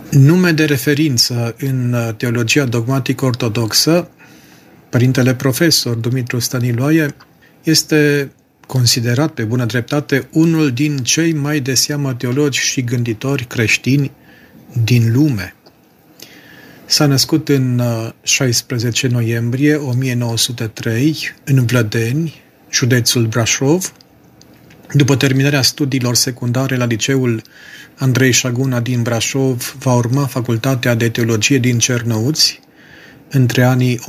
Nume de referință în teologia dogmatică ortodoxă, părintele profesor Dumitru Stăniloae este considerat pe bună dreptate unul din cei mai de seamă teologi și gânditori creștini din lume. S-a născut în 16 noiembrie 1903 în Vlădeni, județul Brașov. După terminarea studiilor secundare la liceul Andrei Șaguna din Brașov, va urma facultatea de teologie din Cernăuți între anii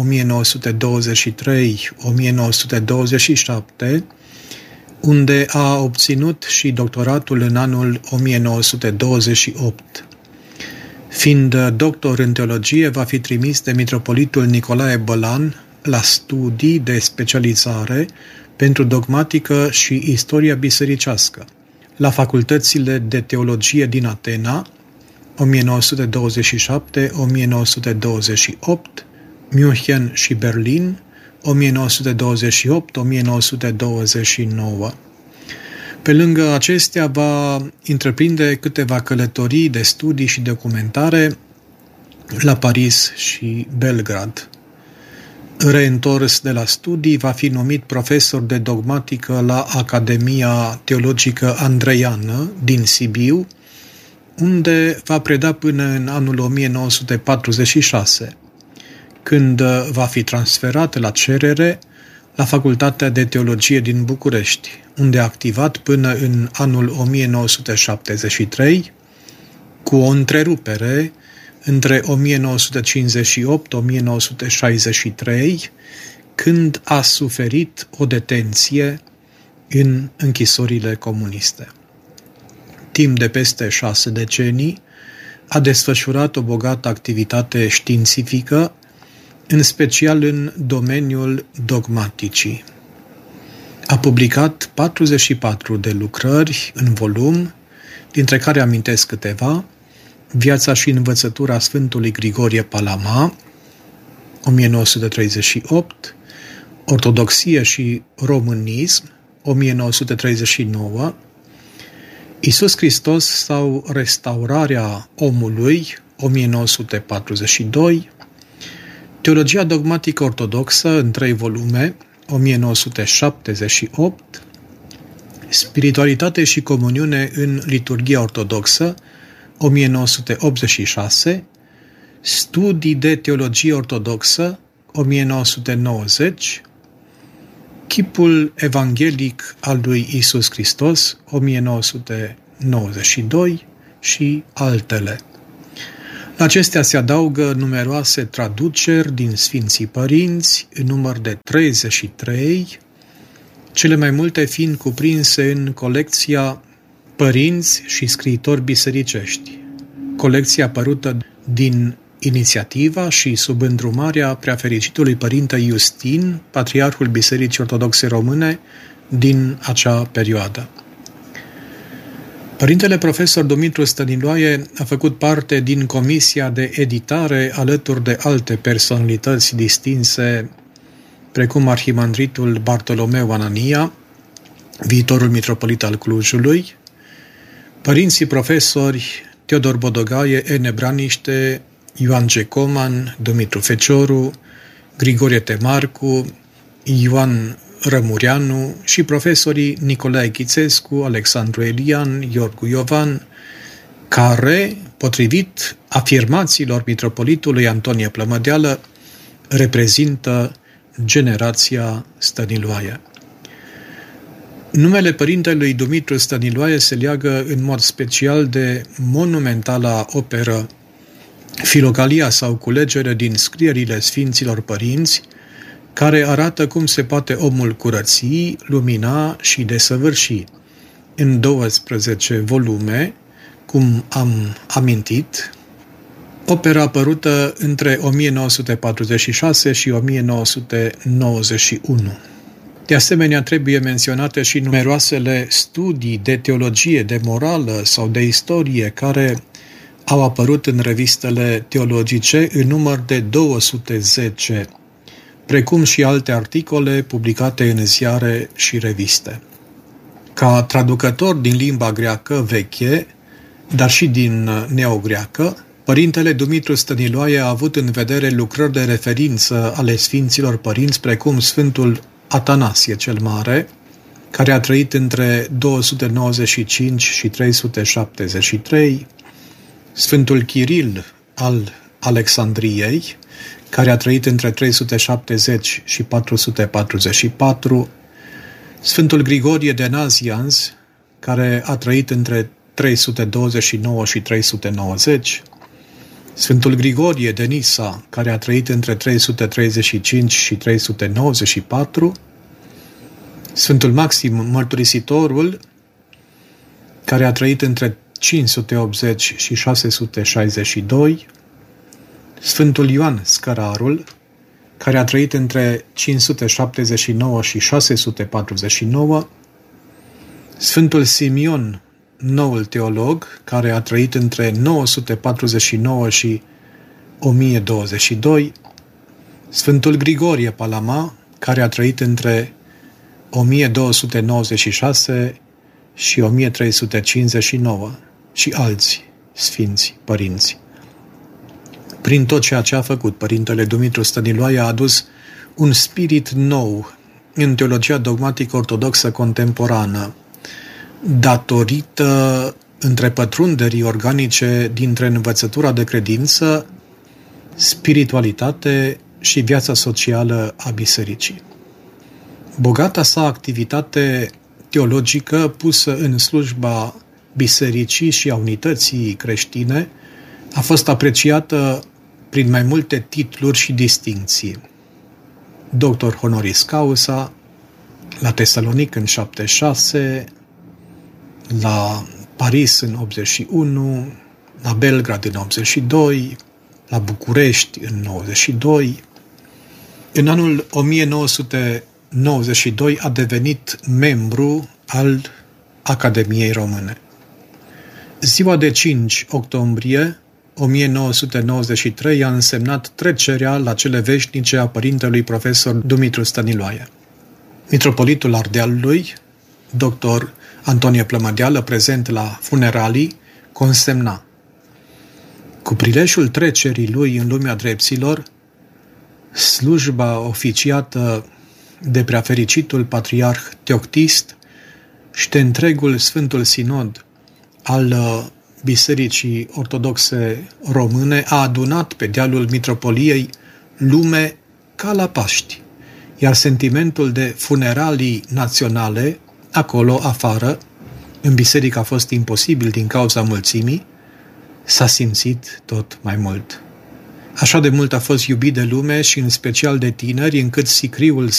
1923-1927, unde a obținut și doctoratul în anul 1928. Fiind doctor în teologie, va fi trimis de mitropolitul Nicolae Bălan la studii de specializare pentru dogmatică și istoria bisericească la facultățile de teologie din Atena, 1927-1928, München și Berlin, 1928-1929. Pe lângă acestea va întreprinde câteva călătorii de studii și documentare la Paris și Belgrad. Reîntors de la studii, va fi numit profesor de dogmatică la Academia Teologică Andreiană din Sibiu, unde va preda până în anul 1946, când va fi transferat la cerere la Facultatea de Teologie din București, unde a activat până în anul 1973, cu o întrerupere între 1958-1963, când a suferit o detenție în închisorile comuniste. Timp de peste 6 decenii, a desfășurat o bogată activitate științifică, în special în domeniul dogmaticii. A publicat 44 de lucrări în volum, dintre care amintesc câteva: Viața și învățătura Sfântului Grigorie Palama, 1938, Ortodoxie și românism, 1939, Iisus Hristos sau restaurarea omului, 1942, Teologia dogmatică ortodoxă în 3 volume, 1978, Spiritualitate și comuniune în liturghia ortodoxă, 1986, Studii de teologie ortodoxă, 1990, Chipul evanghelic al lui Iisus Hristos, 1992 și altele. La acestea se adaugă numeroase traduceri din Sfinții Părinți, în număr de 33, cele mai multe fiind cuprinse în colecția Părinți și scriitori bisericești, colecția apărută din inițiativa și sub îndrumarea preafericitului Părinte Iustin, Patriarhul Bisericii Ortodoxe Române din acea perioadă. Părintele profesor Dumitru Stăniloae a făcut parte din comisia de editare alături de alte personalități distinse, precum arhimandritul Bartolomeu Anania, viitorul mitropolit al Clujului, părinții profesori Teodor Bodogaie, Ene Braniște, Ioan Gecoman, Dumitru Fecioru, Grigorie Temarcu, Ioan Rămureanu și profesorii Nicolae Chițescu, Alexandru Elian, Iorgu Iovan, care, potrivit afirmațiilor mitropolitului Antonie Plămădeală, reprezintă generația Stăniloae. Numele părintelui Dumitru Stăniloae se leagă în mod special de monumentala operă Filocalia sau culegere din scrierile Sfinților Părinți, care arată cum se poate omul curăți, lumina și desăvârși, în 12 volume, cum am amintit, opera apărută între 1946 și 1991. De asemenea, trebuie menționate și numeroasele studii de teologie, de morală sau de istorie care au apărut în revistele teologice în număr de 210, precum și alte articole publicate în ziare și reviste. Ca traducător din limba greacă veche, dar și din neogreacă, Părintele Dumitru Stăniloae a avut în vedere lucrări de referință ale Sfinților Părinți, precum Sfântul Atanasie cel Mare, care a trăit între 295 și 373, Sfântul Chiril al Alexandriei, care a trăit între 370 și 444, Sfântul Grigorie de Nazianz, care a trăit între 329 și 390, Sfântul Grigorie de Nisa, care a trăit între 335 și 394, Sfântul Maxim Mărturisitorul, care a trăit între 580 și 662, Sfântul Ioan Scărarul, care a trăit între 579 și 649, Sfântul Simion, noul teolog, care a trăit între 949 și 1022, Sfântul Grigorie Palama, care a trăit între 1296 și 1359 și alți sfinți părinți. Prin tot ceea ce a făcut, Părintele Dumitru Stăniloae a adus un spirit nou în teologia dogmatică ortodoxă contemporană, datorită întrepătrunderii organice dintre învățătura de credință, spiritualitate și viața socială a bisericii. Bogata sa activitate teologică pusă în slujba bisericii și a unității creștine a fost apreciată prin mai multe titluri și distincții. Doctor honoris causa, la Tesalonic în 76, la Paris în 81, la Belgrad în 82, la București în 92. În anul 1992 a devenit membru al Academiei Române. Ziua de 5 octombrie 1993 a însemnat trecerea la cele veșnice a părintelui profesor Dumitru Stăniloae. Mitropolitul Ardealului, dr. Antonie Plămădeală, prezent la funeralii, consemna: cu prilejul trecerii lui în lumea drepților, slujba oficiată de preafericitul patriarh Teoctist și de întregul Sfântul Sinod al Bisericii Ortodoxe Române a adunat pe dealul Mitropoliei lume ca la Paști, iar sentimentul de funeralii naționale, acolo, afară, în biserică a fost imposibil din cauza mulțimii, s-a simțit tot mai mult. Așa de mult a fost iubit de lume și în special de tineri, încât sicriul